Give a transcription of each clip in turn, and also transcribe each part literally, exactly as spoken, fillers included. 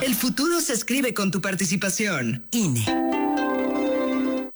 El futuro se escribe con tu participación. I N E.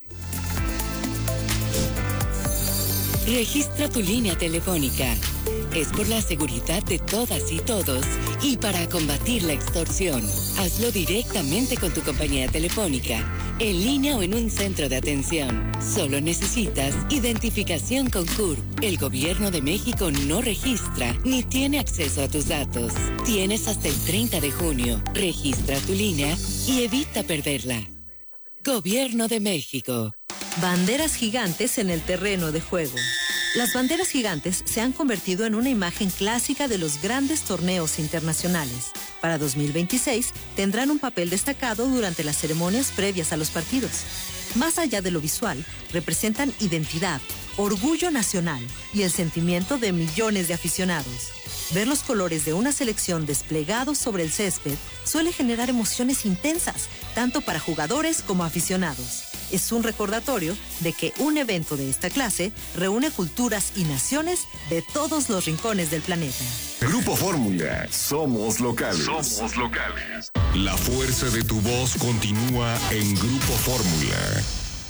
Registra tu línea telefónica. Es por la seguridad de todas y todos y para combatir la extorsión. Hazlo directamente con tu compañía telefónica, en línea o en un centro de atención. Solo necesitas identificación con C U R. El Gobierno de México no registra ni tiene acceso a tus datos. Tienes hasta el treinta de junio. Registra tu línea y evita perderla. Gobierno de México. Banderas gigantes en el terreno de juego. Las banderas gigantes se han convertido en una imagen clásica de los grandes torneos internacionales. Para dos mil veintiséis tendrán un papel destacado durante las ceremonias previas a los partidos. Más allá de lo visual, representan identidad, orgullo nacional y el sentimiento de millones de aficionados. Ver los colores de una selección desplegados sobre el césped suele generar emociones intensas, tanto para jugadores como aficionados. Es un recordatorio de que un evento de esta clase reúne culturas y naciones de todos los rincones del planeta. Grupo Fórmula, somos locales. Somos locales. La fuerza de tu voz continúa en Grupo Fórmula.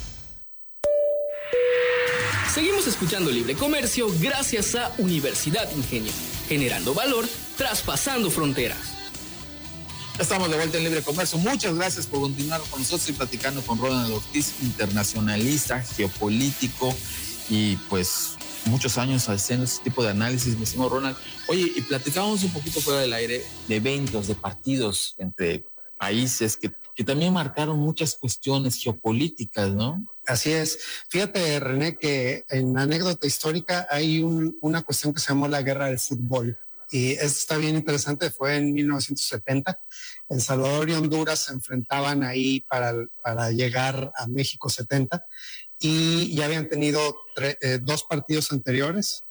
Seguimos escuchando Libre Comercio gracias a Universidad Ingenio, generando valor, traspasando fronteras. Estamos de vuelta en Libre Comercio. Muchas gracias por continuar con nosotros y platicando con Ronald Ortiz, internacionalista, geopolítico y pues muchos años haciendo este tipo de análisis, mi estimado Ronald. Oye, y platicábamos un poquito fuera del aire de eventos, de partidos entre países que, que también marcaron muchas cuestiones geopolíticas, ¿no? Así es. Fíjate, René, que en anécdota histórica hay un, una cuestión que se llamó la Guerra del Fútbol. Y esto está bien interesante, fue en mil novecientos setenta. El Salvador y Honduras se enfrentaban ahí para, para llegar a México setenta y ya habían tenido tre, eh, dos partidos anteriores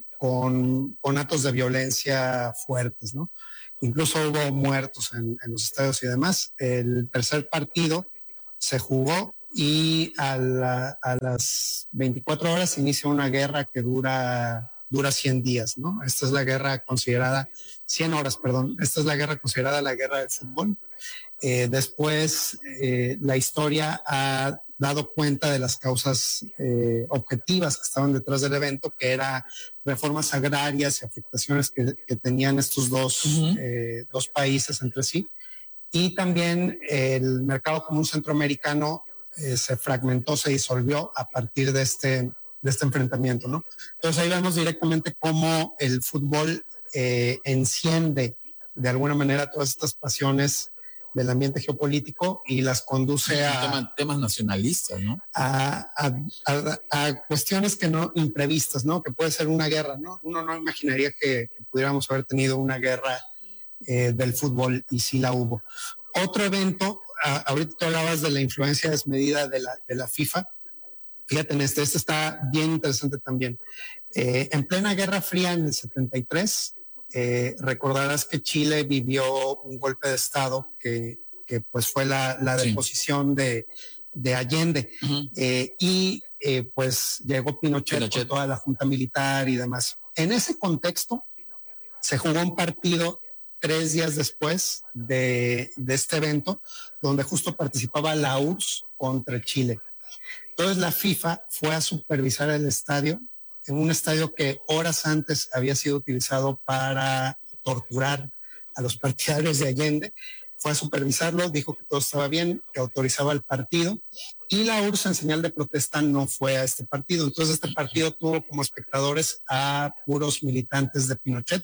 con, con actos de violencia fuertes, ¿no? Incluso hubo muertos en, en los estadios y demás. El tercer partido se jugó y a, la, a las veinticuatro horas se inicia una guerra que dura... dura cien días, ¿no? Esta es la guerra considerada, cien horas, perdón, esta es la guerra considerada la guerra del fútbol. Eh, después, eh, la historia ha dado cuenta de las causas eh, objetivas que estaban detrás del evento, que era reformas agrarias y afectaciones que, que tenían estos dos, uh-huh. eh, dos países entre sí. Y también el mercado común centroamericano eh, se fragmentó, se disolvió a partir de este de este enfrentamiento, ¿no? Entonces ahí vemos directamente cómo el fútbol eh, enciende de alguna manera todas estas pasiones del ambiente geopolítico y las conduce a Tema, temas nacionalistas, ¿no? A, a, a, a cuestiones que no imprevistas, ¿no? Que puede ser una guerra, ¿no? Uno no imaginaría que, que pudiéramos haber tenido una guerra eh, del fútbol y sí la hubo. Otro evento, a, ahorita tú hablabas de la influencia desmedida de la, de la FIFA. Fíjate en este, este está bien interesante también. Eh, en plena Guerra Fría en el setenta y tres, eh, recordarás que Chile vivió un golpe de Estado que, que pues fue la, la deposición sí. de, de Allende. Uh-huh. Eh, y eh, pues llegó Pinochet, Pinochet con toda la junta militar y demás. En ese contexto se jugó un partido tres días después de, de este evento, donde justo participaba la U R S S contra Chile. Entonces la FIFA fue a supervisar el estadio, en un estadio que horas antes había sido utilizado para torturar a los partidarios de Allende. Fue a supervisarlo, dijo que todo estaba bien, que autorizaba el partido, y la U R S S en señal de protesta no fue a este partido. Entonces este partido tuvo como espectadores a puros militantes de Pinochet.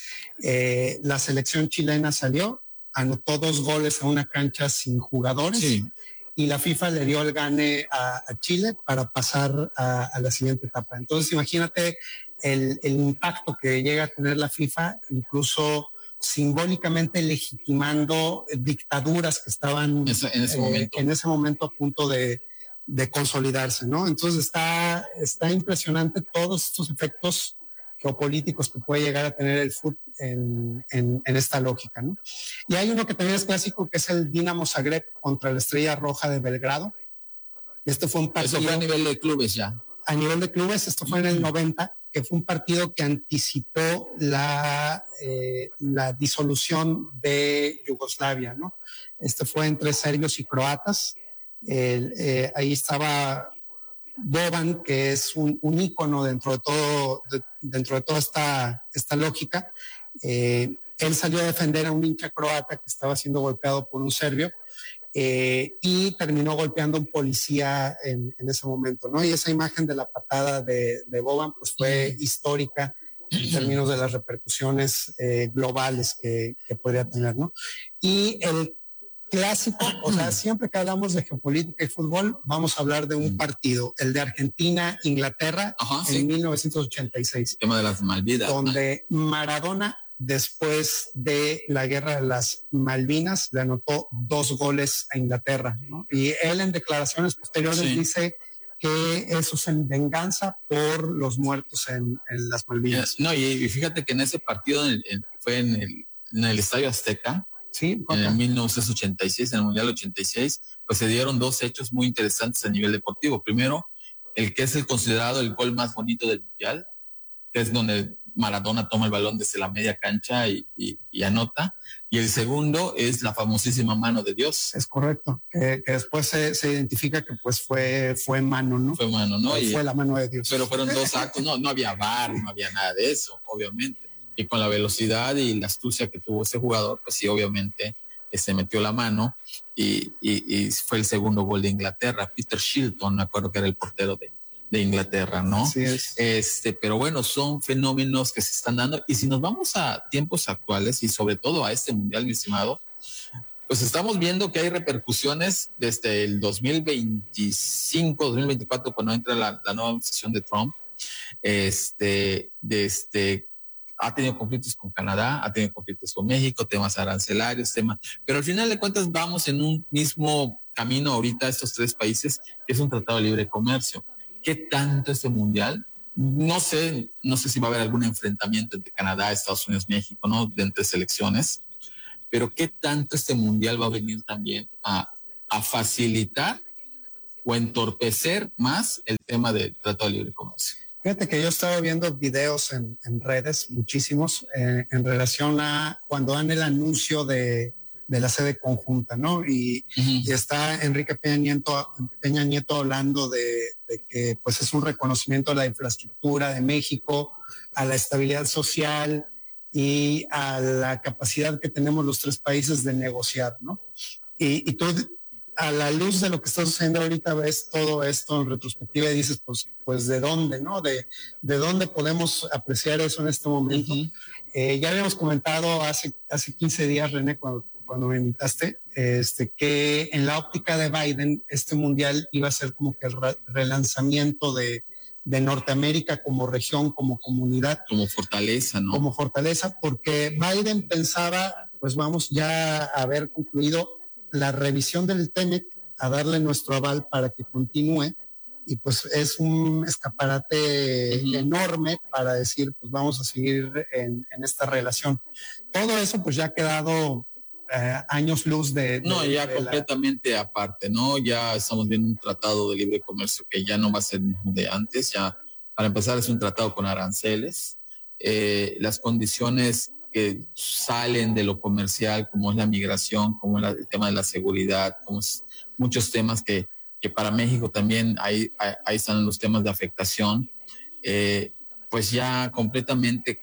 Eh, la selección chilena salió, anotó dos goles a una cancha sin jugadores. Sí. Y la FIFA le dio el gane a, a Chile para pasar a, a la siguiente etapa. Entonces imagínate el, el impacto que llega a tener la FIFA, incluso simbólicamente legitimando dictaduras que estaban Eso, en, ese eh, momento. en ese momento a punto de, de consolidarse, ¿no? Entonces está, está impresionante todos estos efectos geopolíticos que puede llegar a tener el fútbol en, en, en esta lógica, ¿no? Y hay uno que también es clásico, que es el Dinamo Zagreb contra la Estrella Roja de Belgrado. Este fue un partido... Eso fue a nivel de clubes ya. A nivel de clubes, esto fue en el noventa, que fue un partido que anticipó la, eh, la disolución de Yugoslavia, ¿no? Este fue entre serbios y croatas. El, eh, ahí estaba Boban, que es un, un ícono dentro de todo, de, dentro de toda esta, esta lógica. Eh, él salió a defender a un hincha croata que estaba siendo golpeado por un serbio. Eh, y terminó golpeando a un policía en, en ese momento, ¿no? Y esa imagen de la patada de, de Boban pues fue histórica en términos de las repercusiones eh, globales que, que podría tener, ¿no? Y el clásico, o sea, siempre que hablamos de geopolítica y fútbol, vamos a hablar de un partido, el de Argentina-Inglaterra en sí. mil novecientos ochenta y seis. El tema de las Malvinas. Donde Maradona, después de la guerra de las Malvinas, le anotó dos goles a Inglaterra, ¿no? Y él en declaraciones posteriores sí. dice que eso es en venganza por los muertos en, en las Malvinas. No, y, y fíjate que en ese partido en, en, fue en el, en el Estadio Azteca, sí, en el mil novecientos ochenta y seis, en el Mundial ochenta y seis, pues se dieron dos hechos muy interesantes a nivel deportivo. Primero, el que es el considerado el gol más bonito del Mundial, que es donde Maradona toma el balón desde la media cancha y, y, y anota. Y el segundo es la famosísima mano de Dios. Es correcto, que, que después se, se identifica que pues fue, fue mano, ¿no? Fue mano, ¿no? Y, fue la mano de Dios. Pero fueron dos actos, no, no había V A R, no había nada de eso, obviamente. Y con la velocidad y la astucia que tuvo ese jugador, pues sí, obviamente eh, se metió la mano y, y, y fue el segundo gol de Inglaterra. Peter Shilton, me acuerdo que era el portero de de Inglaterra, ¿no? Así es. Este, pero bueno, son fenómenos que se están dando. Y si nos vamos a tiempos actuales y sobre todo a este mundial, mi estimado, pues estamos viendo que hay repercusiones desde el dos mil veinticinco, dos mil veinticuatro, cuando entra la, la nueva administración de Trump. Este, este, ha tenido conflictos con Canadá, ha tenido conflictos con México, temas arancelarios, temas, pero al final de cuentas vamos en un mismo camino ahorita estos tres países, que es un tratado de libre comercio. ¿Qué tanto este mundial? No sé, no sé si va a haber algún enfrentamiento entre Canadá, Estados Unidos, México, ¿no? De entre selecciones, pero ¿qué tanto este mundial va a venir también a, a facilitar o entorpecer más el tema del Tratado de Libre Comercio? Fíjate que yo estaba viendo videos en, en redes, muchísimos, eh, en relación a cuando dan el anuncio de de la sede conjunta, ¿no? Y, uh-huh. y está Enrique Peña Nieto, Peña Nieto hablando de, de que pues es un reconocimiento a la infraestructura de México, a la estabilidad social y a la capacidad que tenemos los tres países de negociar, ¿no? Y, y tú, a la luz de lo que está sucediendo ahorita, ves todo esto en retrospectiva y dices, pues, pues ¿de dónde, no? De, de dónde podemos apreciar eso en este momento. Uh-huh. Eh, ya habíamos comentado hace, hace quince días, René, cuando cuando me invitaste, este, que en la óptica de Biden, este mundial iba a ser como que el re- relanzamiento de, de Norteamérica como región, como comunidad. Como fortaleza, ¿no? Como fortaleza, porque Biden pensaba, pues vamos ya a haber concluido la revisión del T M E C, a darle nuestro aval para que continúe, y pues es un escaparate uh-huh. enorme para decir, pues vamos a seguir en, en esta relación. Todo eso pues ya ha quedado Uh, años luz de, de no ya de completamente la... aparte, no ya estamos viendo un tratado de libre comercio que ya no va a ser el mismo de antes. Ya para empezar es un tratado con aranceles, eh, las condiciones que salen de lo comercial, como es la migración, como la, el tema de la seguridad, como es, muchos temas que, que para México también ahí, ahí, ahí están los temas de afectación, eh, pues ya completamente.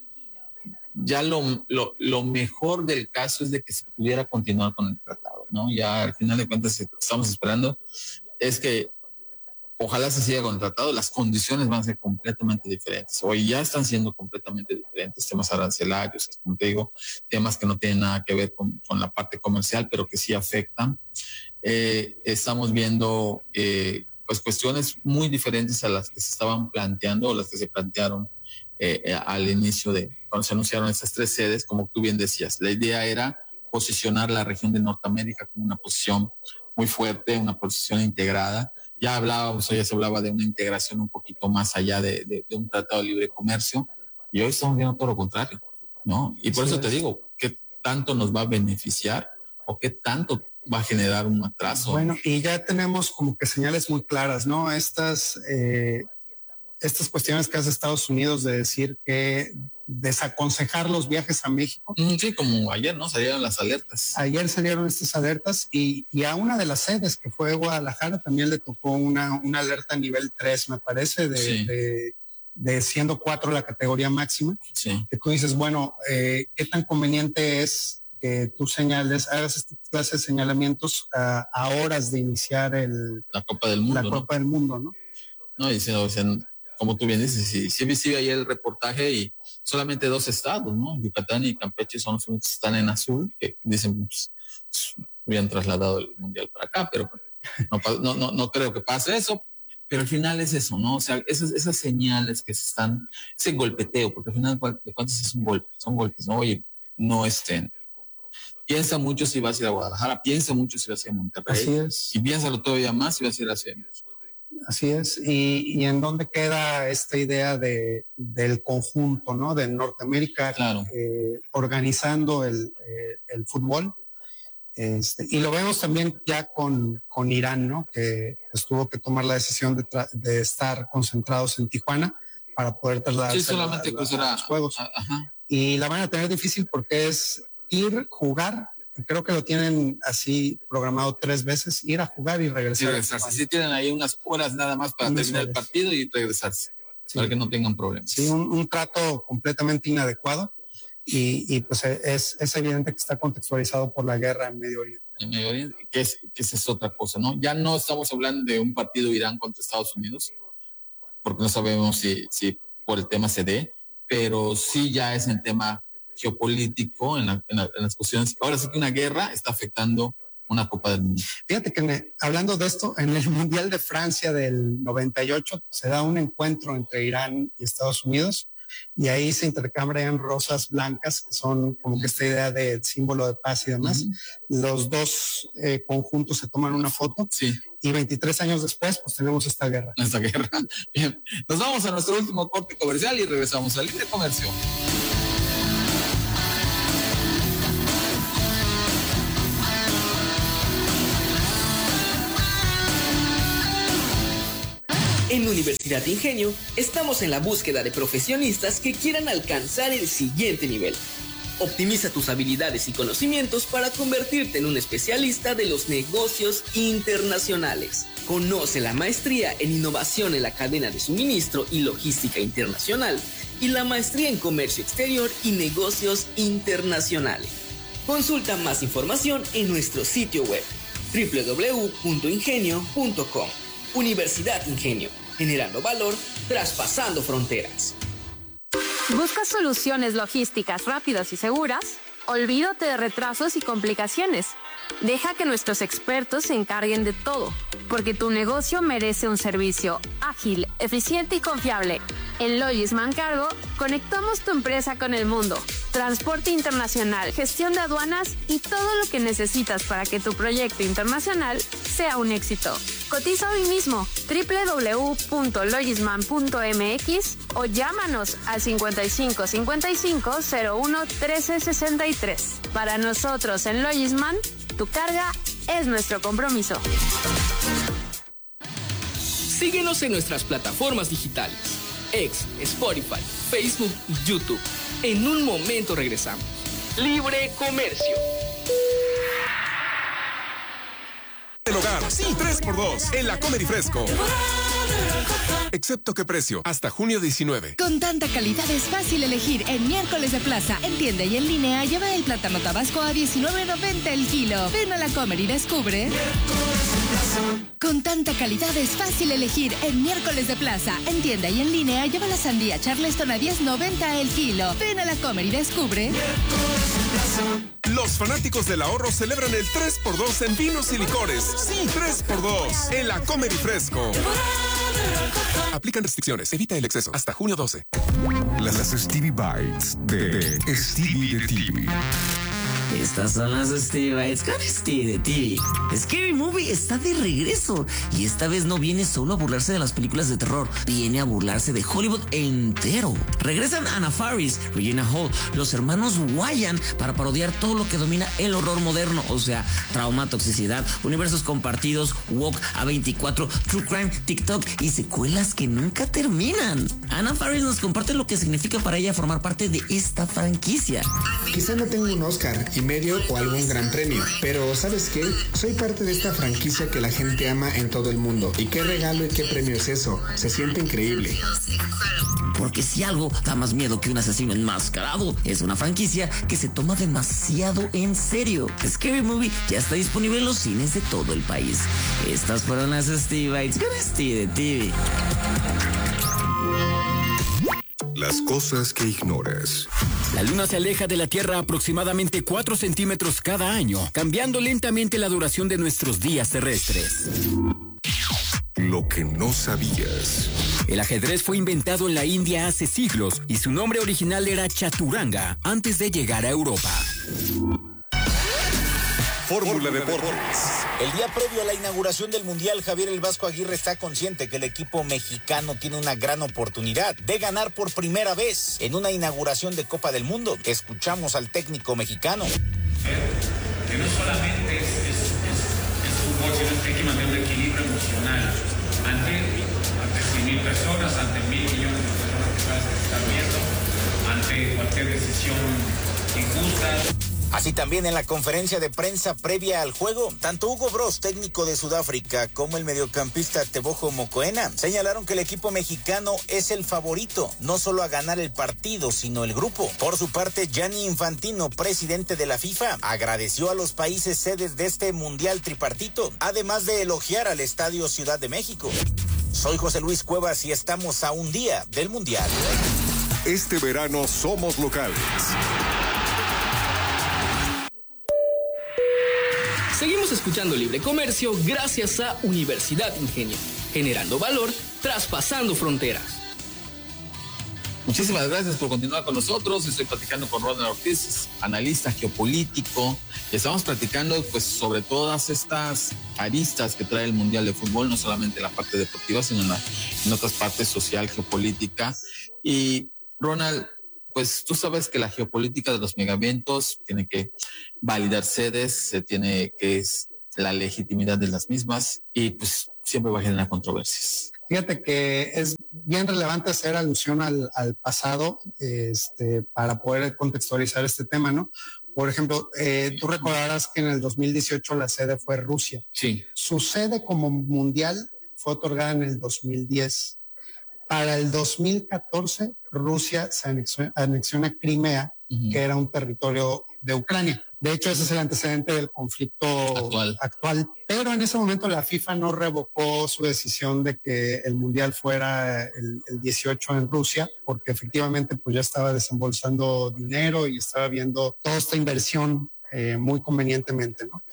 Ya lo, lo, lo mejor del caso es de que se pudiera continuar con el tratado, ¿no? Ya al final de cuentas estamos esperando es que ojalá se siga con el tratado, las condiciones van a ser completamente diferentes, hoy ya están siendo completamente diferentes, temas arancelarios, como te digo, temas que no tienen nada que ver con, con la parte comercial, pero que sí afectan. Eh, estamos viendo eh, pues cuestiones muy diferentes a las que se estaban planteando o las que se plantearon eh, eh, al inicio de cuando se anunciaron estas tres sedes, como tú bien decías. La idea era posicionar la región de Norteamérica como una posición muy fuerte, una posición integrada. Ya hablábamos, o ya se hablaba de una integración un poquito más allá de, de, de un tratado de libre comercio, y hoy estamos viendo todo lo contrario, ¿no? Y por sí, eso te digo, ¿qué tanto nos va a beneficiar o qué tanto va a generar un atraso? Bueno, y ya tenemos como que señales muy claras, ¿no? Estas, eh, estas cuestiones que hace Estados Unidos de decir que desaconsejar los viajes a México. Sí, como ayer, ¿no? Salieron las alertas. Ayer salieron estas alertas y, y a una de las sedes que fue Guadalajara también le tocó una, una alerta nivel tres, me parece, de, sí. de, de siendo cuatro la categoría máxima. Sí. Que tú dices, bueno, eh, ¿qué tan conveniente es que tú señales, hagas esta clase de señalamientos a, a horas de iniciar el, la Copa del Mundo? La Copa ¿no? del Mundo, ¿no? No, y o sea, como tú bien dices, sí, sí vi ayer el reportaje y solamente dos estados, ¿no? Yucatán y Campeche son los únicos que están en azul, que dicen, pues, habían trasladado el Mundial para acá, pero no, no, no, no creo que pase eso. Pero al final es eso, ¿no? O sea, esas, esas señales que se están, ese golpeteo, porque al final de cuentas es un golpe, son golpes, ¿no? Oye, no estén. Piensa mucho si vas a ir a Guadalajara, piensa mucho si vas a ir a Monterrey. Así es. Y piénsalo todavía más si vas a ir hacia México. Así es. Y, y en dónde queda esta idea de, del conjunto, ¿no? De Norteamérica, claro. eh, organizando el, eh, el fútbol. Este, y lo vemos también ya con, con Irán, ¿no? Que pues, tuvo que tomar la decisión de, tra- de estar concentrados en Tijuana para poder trasladarse sí, solamente a, pues a, era, a los juegos. A, ajá. Y la van a tener difícil porque es ir, jugar. Creo que lo tienen así programado tres veces, ir a jugar y regresar. Y regresarse. Sí, tienen ahí unas horas nada más para unas terminar horas. el partido y regresarse, sí. Para que no tengan problemas. Sí, un, un trato completamente inadecuado y, y pues es, es evidente que está contextualizado por la guerra en Medio Oriente. En Medio Oriente, que es, que es otra cosa, ¿no? Ya no estamos hablando de un partido Irán contra Estados Unidos, porque no sabemos si, si por el tema se dé, pero sí ya es el tema geopolítico en, la, en, la, en las cuestiones. Ahora sí que una guerra está afectando una Copa del Mundo. Fíjate que me, hablando de esto, en el Mundial de Francia del noventa y ocho se da un encuentro entre Irán y Estados Unidos y ahí se intercambian rosas blancas, que son como que esta idea de símbolo de paz y demás. Uh-huh. Los dos eh, conjuntos se toman una foto. Sí. Y veintitrés años después, pues tenemos esta guerra. Esta guerra. Bien. Nos vamos a nuestro último corte comercial y regresamos al Libre Comercio. En Universidad Ingenio estamos en la búsqueda de profesionistas que quieran alcanzar el siguiente nivel. Optimiza tus habilidades y conocimientos para convertirte en un especialista de los negocios internacionales. Conoce la maestría en innovación en la cadena de suministro y logística internacional y la maestría en comercio exterior y negocios internacionales. Consulta más información en nuestro sitio web doble u doble u doble u punto ingenio punto com. Universidad Ingenio, generando valor, traspasando fronteras. ¿Buscas soluciones logísticas rápidas y seguras? Olvídate de retrasos y complicaciones. Deja que nuestros expertos se encarguen de todo, porque tu negocio merece un servicio ágil, eficiente y confiable. En Logisman Cargo, conectamos tu empresa con el mundo. Transporte internacional, gestión de aduanas y todo lo que necesitas para que tu proyecto internacional sea un éxito. Cotiza hoy mismo doble u doble u doble u punto logisman punto m x o llámanos al cincuenta y cinco cincuenta y cinco cero uno trece sesenta y tres. Para nosotros en Logisman, tu carga es nuestro compromiso. Síguenos en nuestras plataformas digitales, X, Spotify, Facebook y YouTube. En un momento regresamos. Libre Comercio. El hogar, sí, tres por dos en la Comer y Fresco. Excepto qué precio, hasta junio diecinueve. Con tanta calidad es fácil elegir en Miércoles de Plaza. En tienda y en línea lleva el plátano tabasco a diecinueve noventa el kilo. Ven a la Comer y descubre. Con tanta calidad es fácil elegir en Miércoles de Plaza. En tienda y en línea lleva la sandía Charleston a diez noventa el kilo. Ven a la Comer y descubre. Los fanáticos del ahorro celebran el tres por dos en vinos y licores. Sí, tres por dos en la Comer y Fresco. Aplican restricciones. Evita el exceso. Hasta junio doce. Las Stevie Bites de Stevie de T V. Estas son las Steve Bites con Steve de T V. Scary Movie está de regreso y esta vez no viene solo a burlarse de las películas de terror, viene a burlarse de Hollywood entero. Regresan Anna Faris, Regina Hall, los hermanos Wyan para parodiar todo lo que domina el horror moderno, o sea, trauma, toxicidad, universos compartidos, woke, A veinticuatro, true crime, TikTok y secuelas que nunca terminan. Anna Faris nos comparte lo que significa para ella formar parte de esta franquicia. Quizá no tengo un Oscar y medio o algún gran premio, pero ¿sabes qué? Soy parte de esta franquicia que la gente ama en todo el mundo. ¿Y qué regalo y qué premio es eso? Se siente increíble. Porque si algo da más miedo que un asesino enmascarado, es una franquicia que se toma demasiado en serio. Scary Movie ya está disponible en los cines de todo el país. Estas fueron las Steve Bites con Steve de T V. Las cosas que ignoras. La Luna se aleja de la Tierra aproximadamente cuatro centímetros cada año, cambiando lentamente la duración de nuestros días terrestres. Lo que no sabías. El ajedrez fue inventado en la India hace siglos y su nombre original era Chaturanga antes de llegar a Europa. Fórmula Deportes. El día previo a la inauguración del Mundial, Javier El Vasco Aguirre está consciente que el equipo mexicano tiene una gran oportunidad de ganar por primera vez en una inauguración de Copa del Mundo. Escuchamos al técnico mexicano. Que no solamente es, es, es, es fútbol, sino que hay que mantener un equilibrio emocional ante, ante cien mil personas, ante mil millones de personas que están viendo, ante cualquier decisión injusta. Así también en la conferencia de prensa previa al juego, tanto Hugo Broos, técnico de Sudáfrica, como el mediocampista Tebogo Mokoena señalaron que el equipo mexicano es el favorito, no solo a ganar el partido, sino el grupo. Por su parte, Gianni Infantino, presidente de la FIFA, agradeció a los países sedes de este mundial tripartito, además de elogiar al Estadio Ciudad de México. Soy José Luis Cuevas y estamos a un día del mundial. Este verano somos locales. Seguimos escuchando Libre Comercio gracias a Universidad Ingenio, generando valor, traspasando fronteras. Muchísimas gracias por continuar con nosotros. Estoy platicando con Ronald Ortiz, analista geopolítico. Estamos platicando pues sobre todas estas aristas que trae el Mundial de Fútbol, no solamente en la parte deportiva, sino en, la, en otras partes social, geopolítica. Y Ronald, pues tú sabes que la geopolítica de los megaeventos tiene que validar sedes, se tiene que es la legitimidad de las mismas y pues siempre va a generar controversias. Fíjate que es bien relevante hacer alusión al, al pasado este, para poder contextualizar este tema, ¿no? Por ejemplo, eh, tú recordarás que en el dos mil dieciocho la sede fue Rusia. Sí. Su sede como mundial fue otorgada en el dos mil diez. Para el dos mil catorce, Rusia se anexiona, anexiona Crimea, uh-huh. que era un territorio de Ucrania. De hecho, ese es el antecedente del conflicto actual. actual. Pero en ese momento la FIFA no revocó su decisión de que el Mundial fuera el, el dieciocho en Rusia, porque efectivamente pues ya estaba desembolsando dinero y estaba viendo toda esta inversión eh, muy convenientemente, ¿no?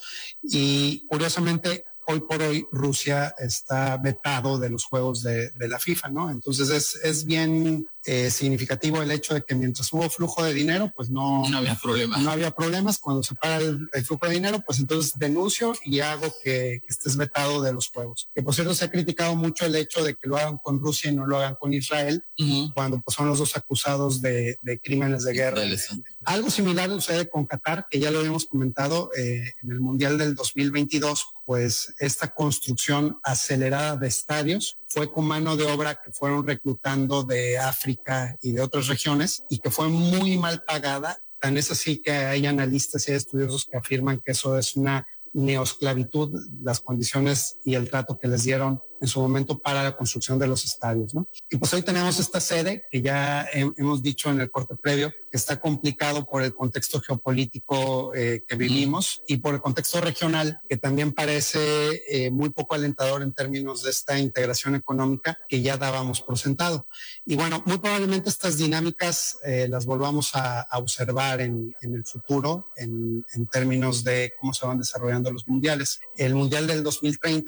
Y curiosamente, hoy por hoy Rusia está vetado de los juegos de, de la FIFA, ¿no? Entonces es, es bien eh, significativo el hecho de que mientras hubo flujo de dinero, pues no, no había problemas. No había problemas. Cuando se para el, el flujo de dinero, pues entonces denuncio y hago que, que estés vetado de los juegos. Que por cierto se ha criticado mucho el hecho de que lo hagan con Rusia y no lo hagan con Israel, uh-huh. cuando pues, son los dos acusados de, de crímenes de guerra. Algo similar sucede con Qatar, que ya lo habíamos comentado eh, en el Mundial del dos mil veintidós, pues esta construcción acelerada de estadios fue con mano de obra que fueron reclutando de África y de otras regiones y que fue muy mal pagada. Tan es así que hay analistas y estudiosos que afirman que eso es una neosclavitud, las condiciones y el trato que les dieron en su momento para la construcción de los estadios, ¿no? Y pues hoy tenemos esta sede que ya he, hemos dicho en el corte previo, que está complicado por el contexto geopolítico eh, que vivimos y por el contexto regional, que también parece eh, muy poco alentador en términos de esta integración económica que ya dábamos por sentado. Y bueno, muy probablemente estas dinámicas eh, las volvamos a, a observar en, en el futuro, en, en términos de cómo se van desarrollando los mundiales. El mundial del dos mil treinta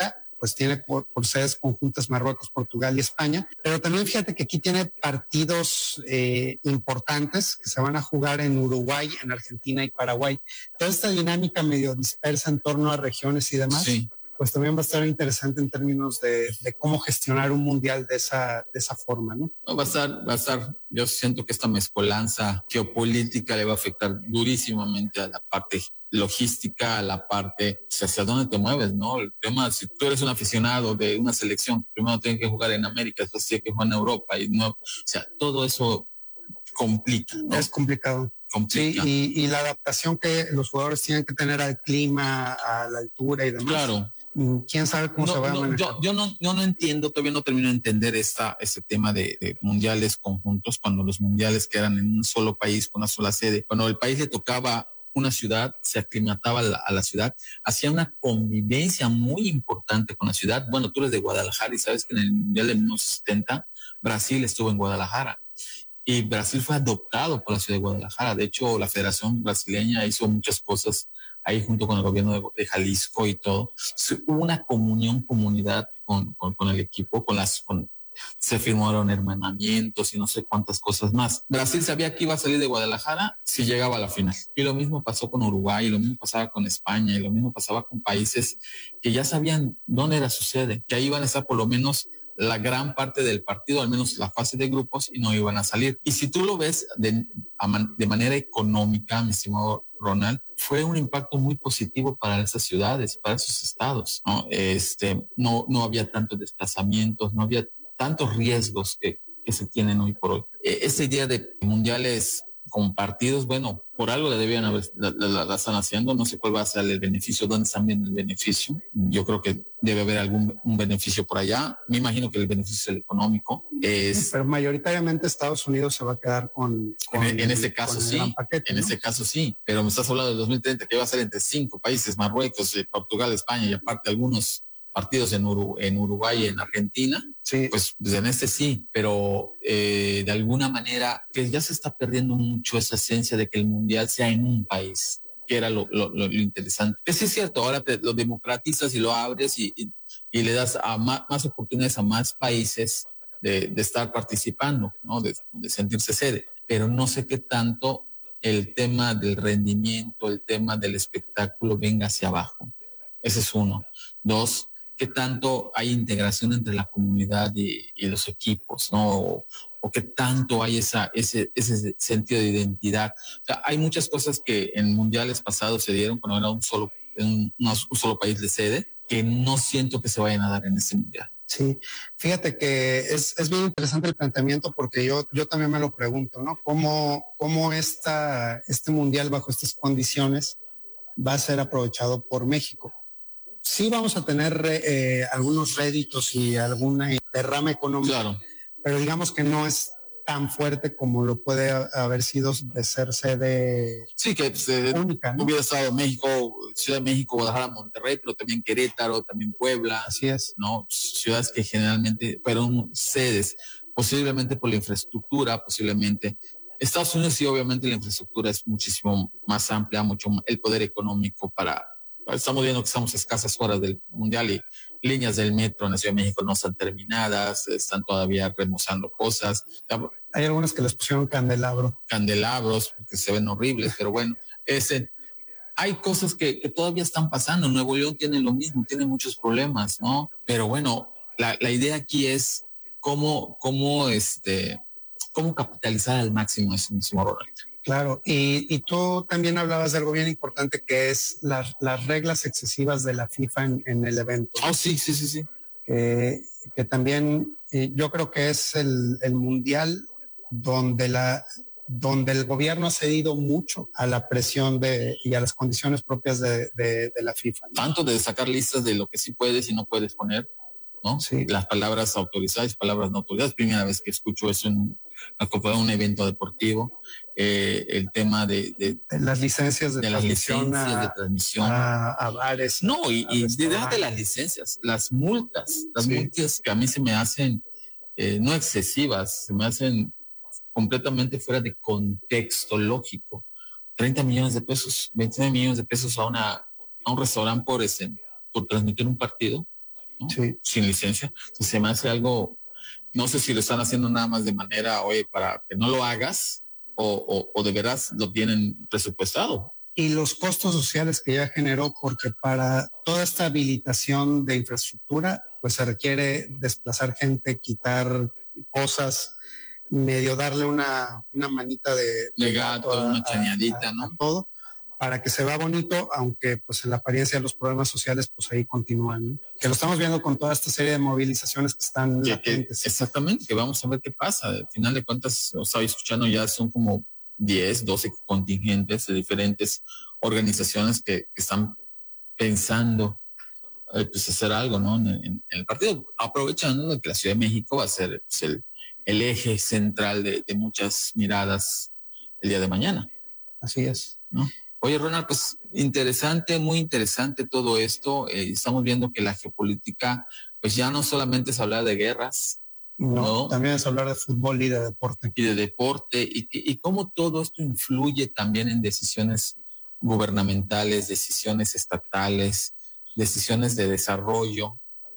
pues tiene por, por sedes conjuntas Marruecos, Portugal y España, pero también fíjate que aquí tiene partidos eh, importantes que se van a jugar en Uruguay, en Argentina y Paraguay. Toda esta dinámica medio dispersa en torno a regiones y demás, sí, pues también va a estar interesante en términos de, de cómo gestionar un mundial de esa, de esa forma, ¿no? No, va a estar, va a estar, yo siento que esta mezcolanza geopolítica le va a afectar durísimamente a la parte logística, a la parte, o sea, hacia dónde te mueves, ¿no? El tema, si tú eres un aficionado de una selección, primero tienes que jugar en América, después tienes que jugar en Europa, y no, o sea, todo eso complica, ¿no? Es complicado. Complica. Sí, y, y la adaptación que los jugadores tienen que tener al clima, a la altura y demás. Claro. ¿Quién sabe cómo no, se va no, a manejar? Yo, yo no, yo no entiendo, todavía no termino de entender esta, este tema de, de mundiales conjuntos, cuando los mundiales quedan en un solo país, con una sola sede. Cuando el país le tocaba una ciudad, se aclimataba a la, a la ciudad, hacía una convivencia muy importante con la ciudad. Bueno, tú eres de Guadalajara y sabes que en el mundial de mil novecientos setenta, Brasil estuvo en Guadalajara. Y Brasil fue adoptado por la ciudad de Guadalajara. De hecho, la Federación Brasileña hizo muchas cosas ahí junto con el gobierno de, de Jalisco y todo. Hubo una comunión, comunidad con, con, con el equipo, con las, con, se firmaron hermanamientos y no sé cuántas cosas más. Brasil sabía que iba a salir de Guadalajara si llegaba a la final. Y lo mismo pasó con Uruguay, y lo mismo pasaba con España, y lo mismo pasaba con países que ya sabían dónde era su sede, que ahí iban a estar por lo menos la gran parte del partido, al menos la fase de grupos, y no iban a salir. Y si tú lo ves de, de manera económica, mi estimado Ronald, fue un impacto muy positivo para esas ciudades, para esos estados, ¿no? Este, no, no había tantos desplazamientos, no había tantos riesgos que, que se tienen hoy por hoy. Esta idea de mundiales compartidos, bueno, por algo la debían haber, la, la, la están haciendo, no sé cuál va a ser el beneficio, dónde están viendo el beneficio. Yo creo que debe haber algún un beneficio por allá. Me imagino que el beneficio es el económico. Es, pero mayoritariamente Estados Unidos se va a quedar con, con en, en este caso sí, paquete, en ¿no? este caso sí, pero me estás hablando del dos mil treinta que va a ser entre cinco países, Marruecos, Portugal, España y aparte algunos partidos en, Uru, en Uruguay y en Argentina, sí. pues, pues en este sí, pero eh, de alguna manera que ya se está perdiendo mucho esa esencia de que el mundial sea en un país, que era lo, lo, lo interesante. Que sí es cierto, ahora te, lo democratizas y lo abres y, y, y le das a más, más oportunidades a más países de, de estar participando, ¿no? de, de sentirse sede, pero no sé qué tanto el tema del rendimiento, el tema del espectáculo venga hacia abajo. Ese es uno. Dos, qué tanto hay integración entre la comunidad y, y los equipos, ¿no? O, o qué tanto hay esa, ese, ese sentido de identidad. O sea, hay muchas cosas que en mundiales pasados se dieron cuando era un solo, un, un solo país de sede, que no siento que se vayan a dar en este mundial. Sí, fíjate que es, es bien interesante el planteamiento porque yo, yo también me lo pregunto, ¿no? ¿Cómo, cómo esta, este mundial bajo estas condiciones va a ser aprovechado por México? Sí vamos a tener eh, algunos réditos y alguna derrama económica, claro, pero digamos que no es tan fuerte como lo puede haber sido de ser sede sí, que eh, única, ¿no? Hubiera estado México, Ciudad de México, Guadalajara, Monterrey, pero también Querétaro, también Puebla. Así es. ¿No? Ciudades que generalmente fueron sedes, posiblemente por la infraestructura, posiblemente. Estados Unidos sí, obviamente la infraestructura es muchísimo más amplia, mucho más, el poder económico para... Estamos viendo que estamos a escasas horas del mundial y líneas del metro en la Ciudad de México no están terminadas, están todavía remozando cosas. Hay algunas que les pusieron candelabro. Candelabros que se ven horribles, pero bueno, ese, hay cosas que, que todavía están pasando. Nuevo León tiene lo mismo, tiene muchos problemas, ¿no? Pero bueno, la, la idea aquí es cómo, cómo, este, cómo capitalizar al máximo ese mismo rol. Claro, y, y tú también hablabas de algo bien importante que es las, las reglas excesivas de la FIFA en, en el evento. Oh, sí, sí, sí, sí. Que, que también eh, yo creo que es el, el mundial donde la donde el gobierno ha cedido mucho a la presión de y a las condiciones propias de, de, de la FIFA, ¿no? Tanto de sacar listas de lo que sí puedes y no puedes poner, ¿no? Sí. Las palabras autorizadas y palabras no autorizadas. Primera vez que escucho eso en un evento deportivo. Eh, el tema de, de, de las licencias de, de las licencias a, de transmisión a, a bares, no y, y de, de las licencias, las multas, las sí. multas que a mí se me hacen eh, no excesivas, se me hacen completamente fuera de contexto lógico. treinta millones de pesos, veintinueve millones de pesos a una a un restaurante por ese, por transmitir un partido, ¿no? Sí. Sin licencia. Entonces, se me hace algo, no sé si lo están haciendo nada más de manera, oye, para que no lo hagas o, o, o de veras lo tienen presupuestado. Y los costos sociales que ya generó, porque para toda esta habilitación de infraestructura, pues se requiere desplazar gente, quitar cosas, medio darle una, una manita de, de, de gato, gato a, una chañadita, a, ¿no? A todo, para que se vea bonito, aunque pues en la apariencia de los problemas sociales pues ahí continúan, ¿no? Que lo estamos viendo con toda esta serie de movilizaciones que están que, latentes. Que, exactamente, que vamos a ver qué pasa. Al final de cuentas, os estaba escuchando, ya son como diez, doce contingentes de diferentes organizaciones que, que están pensando eh, pues hacer algo, ¿no? En, en, en el partido, aprovechando que la Ciudad de México va a ser pues, el, el eje central de, de muchas miradas el día de mañana. Así es, ¿no? Oye, Ronald, pues interesante, muy interesante todo esto. Eh, estamos viendo que la geopolítica, pues ya no solamente es hablar de guerras, No, ¿no? También es hablar de fútbol y de deporte. Y de deporte, y, y cómo todo esto influye también en decisiones gubernamentales, decisiones estatales, decisiones de desarrollo,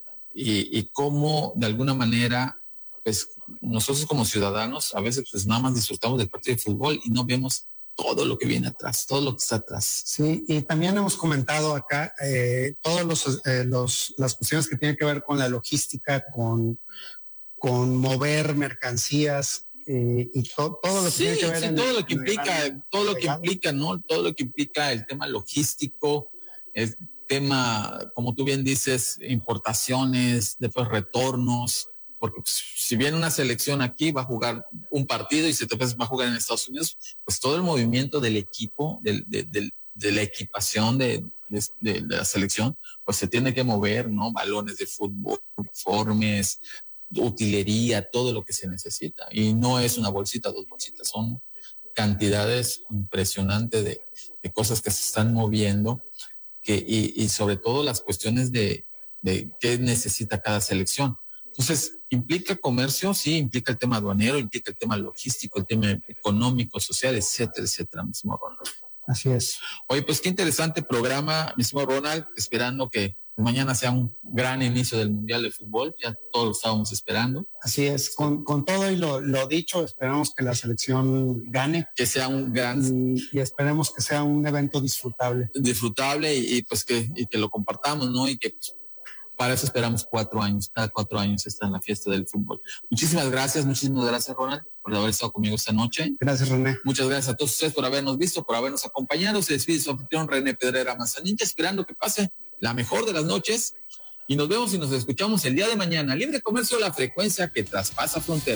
y, y cómo de alguna manera, pues nosotros como ciudadanos a veces pues nada más disfrutamos del partido de fútbol y no vemos todo lo que viene atrás, todo lo que está atrás. Sí, y también hemos comentado acá eh, todas los, eh, los, las cuestiones que tienen que ver con la logística, con con mover mercancías eh, y to, todo lo que sí, tiene que ver sí, en todo el, lo que implica, el todo lo que implica, ¿no? Todo lo que implica el tema logístico, el tema, como tú bien dices, importaciones, después retornos, porque pues, si viene una selección aquí, va a jugar un partido y se te va a jugar en Estados Unidos, pues todo el movimiento del equipo, del, de, de, de la equipación de, de, de la selección, pues se tiene que mover, ¿no? Balones de fútbol, uniformes, utilería, todo lo que se necesita. Y no es una bolsita, dos bolsitas, son cantidades impresionantes de, de cosas que se están moviendo, que, y, y sobre todo las cuestiones de, de qué necesita cada selección. Entonces, ¿implica comercio? Sí, implica el tema aduanero, implica el tema logístico, el tema económico, social, etcétera, etcétera, mismo Ronald. Así es. Oye, pues qué interesante programa, mismo Ronald, esperando que mañana sea un gran inicio del Mundial de Fútbol, ya todos lo estábamos esperando. Así es, con, con todo y lo, lo dicho, esperamos que la selección gane. Que sea un gran... Y, y esperemos que sea un evento disfrutable. Disfrutable y, y pues que, y que lo compartamos, ¿no? Y que pues, para eso esperamos cuatro años, cada cuatro años está en la fiesta del fútbol. Muchísimas gracias, muchísimas gracias, Ronald, por haber estado conmigo esta noche. Gracias, René. Muchas gracias a todos ustedes por habernos visto, por habernos acompañado. Se despide su anfitrión René Pedrera Manzanilla, esperando que pase la mejor de las noches y nos vemos y nos escuchamos el día de mañana. Libre Comercio, la frecuencia que traspasa fronteras.